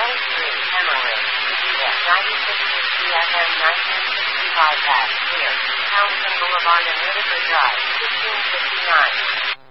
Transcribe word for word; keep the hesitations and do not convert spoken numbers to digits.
twenty-three, Emerald, Udita, ninety-six sixty F M, nineteen sixty-five Bass, Clear, Townsend Boulevard and Whitaker Drive, fifteen fifty-nine.